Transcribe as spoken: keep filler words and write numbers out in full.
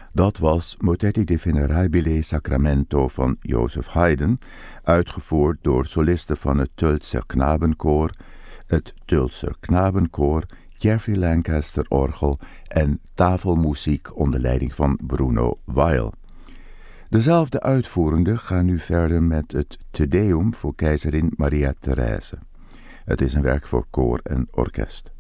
Dat was Motetti di Venerabile Sacramento van Joseph Haydn, uitgevoerd door solisten van het Tulser Knabenkoor, het Tulser Knabenkoor, Jervy Lancaster orgel en tafelmuziek onder leiding van Bruno Weil. Dezelfde uitvoerenden gaan nu verder met het Te Deum voor keizerin Maria Therese. Het is een werk voor koor en orkest.